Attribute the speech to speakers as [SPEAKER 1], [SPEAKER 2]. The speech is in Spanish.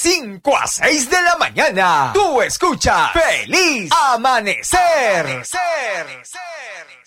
[SPEAKER 1] 5 a 6 de la mañana. Tú escuchas Feliz Amanecer.